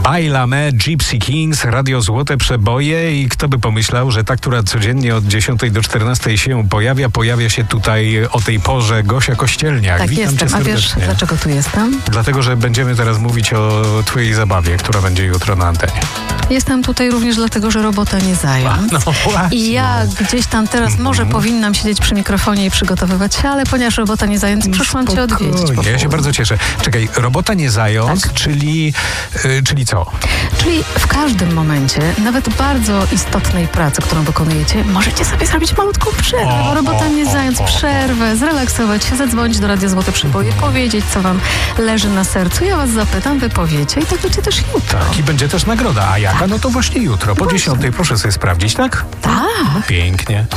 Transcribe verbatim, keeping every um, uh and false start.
Ayla Me, Gypsy Kings, Radio Złote Przeboje i kto by pomyślał, że ta, która codziennie od dziesiątej do czternastej się pojawia, pojawia się tutaj o tej porze Gosia Kościelniak. Tak, Witam jestem. cię A wiesz, serdecznie. dlaczego tu jestem? Dlatego, że będziemy teraz mówić o twojej zabawie, która będzie jutro na antenie. Jestem tutaj również dlatego, że robota nie zając. No właśnie. I ja gdzieś tam teraz mm-hmm. może powinnam siedzieć przy mikrofonie i przygotowywać się, ale ponieważ robota nie zając, przyszłam cię odwiedzić. Po ja się bardzo cieszę. Czekaj, robota nie zając, tak. czyli, yy, czyli co? Czyli w każdym momencie, nawet bardzo istotnej pracy, którą wykonujecie, możecie sobie zrobić malutką przerwę, O, bo robota o, nie o, zając, o, przerwę, zrelaksować się, zadzwonić do Radia Złote Przeboje, powiedzieć, co wam leży na sercu. Ja was zapytam, wy powiecie i tak będzie też jutro. Tak, i będzie też nagroda. A jaka? No to właśnie jutro, po dziesiątej. Proszę sobie sprawdzić, tak? Tak. Pięknie.